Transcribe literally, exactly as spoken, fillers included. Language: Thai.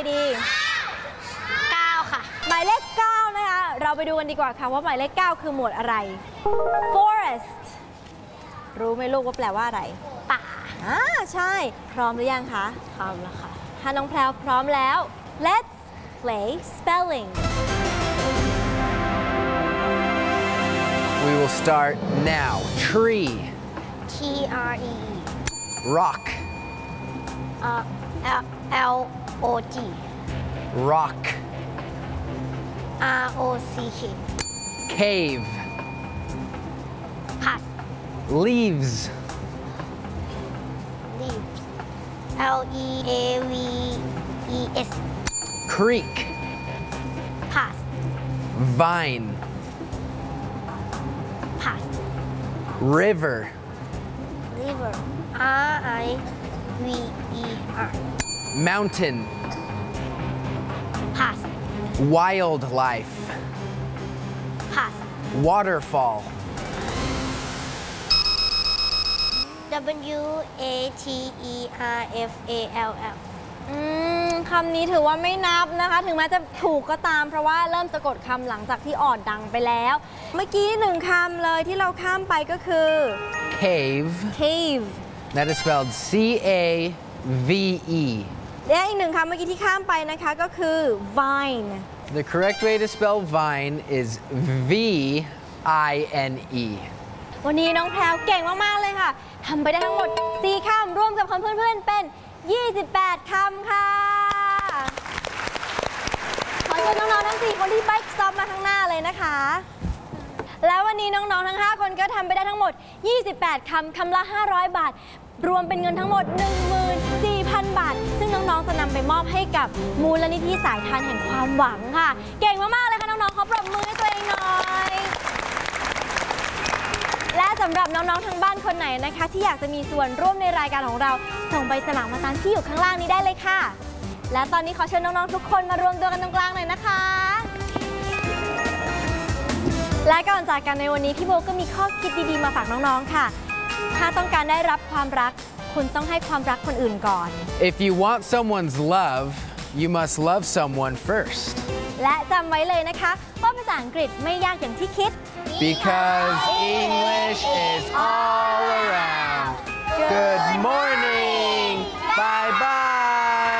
ดีเก้าค่ะหมายเลขเก้านะคะเราไปดูกันดีกว่าค่ะว่าหมายเลขเก้าคือหมวดอะไร forest รู้ไหมลูกว่าแปลว่าอะไรป่าอ่าใช่พร้อมหรือยังคะพร้อมแล้วค่ะถ้าน้องแพรวพร้อมแล้ว let's play spelling We will start now. Tree. T R E Rock. uh, L L O G Rock. R O C K Cave. pass Leaves. leaves L E A V E S Creek. pass Vine. pass River. river R I V E R Mountain. pass Wildlife. pass Waterfall. W A T E R F A L L อืมคำนี้ถือว่าไม่นับนะคะถึงแม้จะถูกก็ตามเพราะว่าเริ่มสะกดคำหลังจากที่อ่อนดังไปแล้วเมื่อกี้หนึ่งคำเลยที่เราข้ามไปก็คือ Cave. cave That is spelled C A V E. และอีกหนึ่งคำเมื่อกี้ที่ข้ามไปนะคะก็คือ vine The correct way to spell vine is V I N E. วันนี้น้องแพรวเก่งมาก ๆ เลยค่ะทำไปได้ทั้งหมดสี่คำรวมกับคำเพื่อน ๆ เป็นยี่สิบแปดคำค่ะขอเชิญน้อง ๆ ทั้งสี่คนที่ Bike Stop มาข้างหน้าเลยนะคะ แล้ววันนี้น้อง ๆ ทั้งห้าคนก็ทำไปได้ทั้งหมดยี่สิบแปดคำคำละห้าร้อยบาทรวมเป็นเงินทั้งหมด หนึ่งหมื่นสี่พัน บาทซึ่งน้อง ๆ จะนำไปมอบให้กับมูลนิธิสายทานแห่งความหวังค่ะเก่งมาก ๆ เลยค่ะน้อง ๆ ขอปรบมือให้ตัวเองหน่อยและสำหรับน้อง ๆ ทางบ้านคนไหนนะคะที่อยากจะมีส่วนร่วมในรายการของเราส่งใบสมัครมาตามที่อยู่ข้างล่างนี้ได้เลยค่ะและตอนนี้ขอเชิญน้อง ๆ ทุกคนมารวมตัวกันตรงกลางหน่อยนะคะและก่อนจากกันในวันนี้พี่โบก็มีข้อคิดดีๆมาฝากน้อง ๆ ค่ะถ้าต้องการได้รับความรักคุณต้องให้ความรักคนอื่นก่อน If you want someone's love, you must love someone first. และจำไว้เลยนะคะว่าภาษาอังกฤษไม่ยากอย่างที่คิด Because English is all around. Good morning. Bye bye.